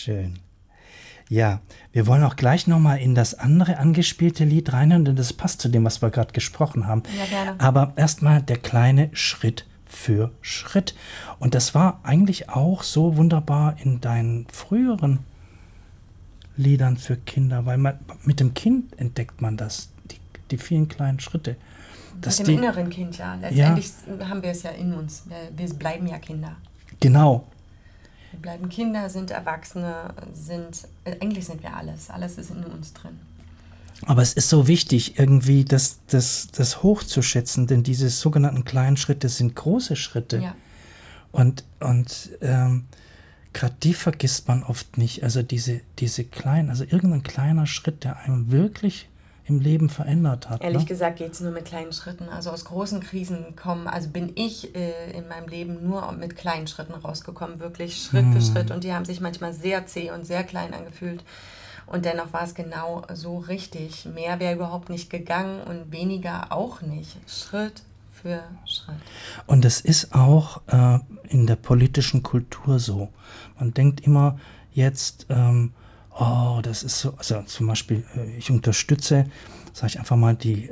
Schön. Ja, wir wollen auch gleich nochmal in das andere angespielte Lied reinhören, denn das passt zu dem, was wir gerade gesprochen haben. Ja, gerne. Aber erstmal der kleine Schritt für Schritt. Und das war eigentlich auch so wunderbar in deinen früheren Liedern für Kinder, weil mit dem Kind entdeckt man das, die vielen kleinen Schritte. Mit dem inneren Kind, ja. Letztendlich haben wir es ja in uns. Wir bleiben ja Kinder. Genau. Wir bleiben Kinder, sind Erwachsene, eigentlich sind wir alles. Alles ist in uns drin. Aber es ist so wichtig, irgendwie das hochzuschätzen, denn diese sogenannten kleinen Schritte sind große Schritte. Ja. Und gerade die vergisst man oft nicht. Also diese kleinen, also irgendein kleiner Schritt, der einem wirklich im Leben verändert hat. Ehrlich gesagt geht es nur mit kleinen Schritten. Also aus großen Krisen bin ich in meinem Leben nur mit kleinen Schritten rausgekommen, wirklich Schritt für Schritt. Und die haben sich manchmal sehr zäh und sehr klein angefühlt. Und dennoch war es genau so richtig. Mehr wäre überhaupt nicht gegangen und weniger auch nicht. Schritt für Schritt. Und es ist auch in der politischen Kultur so. Man denkt immer jetzt, das ist so, also zum Beispiel, ich unterstütze, sage ich einfach mal, die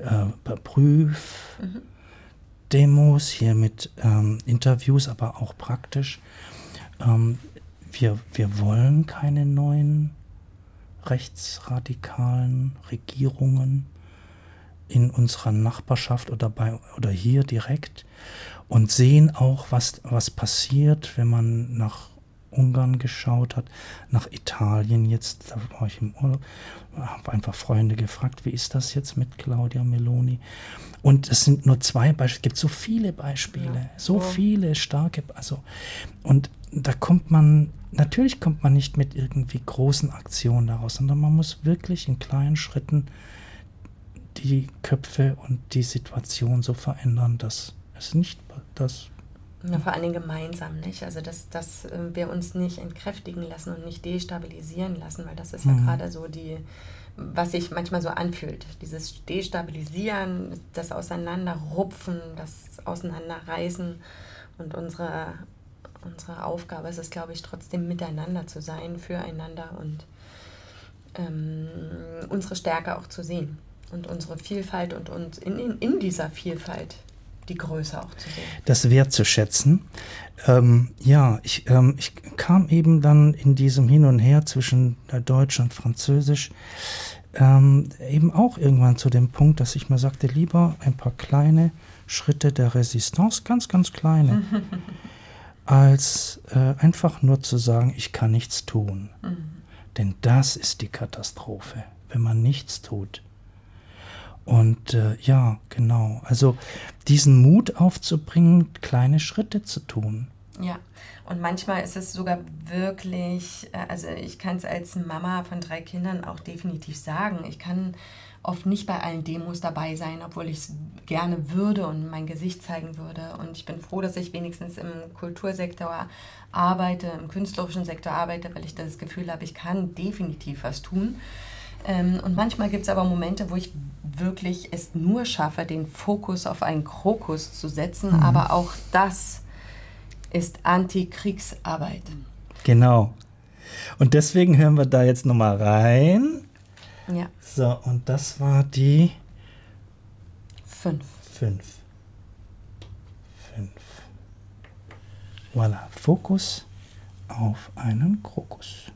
Prüfdemos hier mit Interviews, aber auch praktisch. Wir wollen keine neuen rechtsradikalen Regierungen in unserer Nachbarschaft oder hier direkt und sehen auch, was passiert, wenn man nach Ungarn geschaut hat, nach Italien jetzt, da war ich im Urlaub, habe einfach Freunde gefragt, wie ist das jetzt mit Claudia Meloni? Und es sind nur 2 Beispiele, es gibt so viele Beispiele, viele starke, und da natürlich kommt man nicht mit irgendwie großen Aktionen daraus, sondern man muss wirklich in kleinen Schritten die Köpfe und die Situation so verändern, dass es nicht das. Ja, vor allen Dingen gemeinsam, nicht? Also, dass wir uns nicht entkräftigen lassen und nicht destabilisieren lassen, weil das ist ja gerade so was sich manchmal so anfühlt. Dieses Destabilisieren, das Auseinanderrupfen, das Auseinanderreißen. Und unsere Aufgabe ist es, glaube ich, trotzdem miteinander zu sein, füreinander und unsere Stärke auch zu sehen. Und unsere Vielfalt und in dieser Vielfalt die Größe auch zu sehen. Das wertzuschätzen. Ich kam eben dann in diesem Hin und Her zwischen Deutsch und Französisch eben auch irgendwann zu dem Punkt, dass ich mir sagte, lieber ein paar kleine Schritte der Resistance, ganz, ganz kleine, als einfach nur zu sagen, ich kann nichts tun. Denn das ist die Katastrophe, wenn man nichts tut. Und genau. Also diesen Mut aufzubringen, kleine Schritte zu tun. Ja, und manchmal ist es sogar wirklich, also ich kann es als Mama von 3 Kindern auch definitiv sagen, ich kann oft nicht bei allen Demos dabei sein, obwohl ich es gerne würde und mein Gesicht zeigen würde. Und ich bin froh, dass ich wenigstens im Kultursektor arbeite, im künstlerischen Sektor arbeite, weil ich das Gefühl habe, ich kann definitiv was tun. Und manchmal gibt es aber Momente, wo ich wirklich es nur schaffe, den Fokus auf einen Krokus zu setzen. Aber auch das ist Antikriegsarbeit. Genau. Und deswegen hören wir da jetzt nochmal rein. Ja. So, und das war die 5. Voilà, Fokus auf einen Krokus.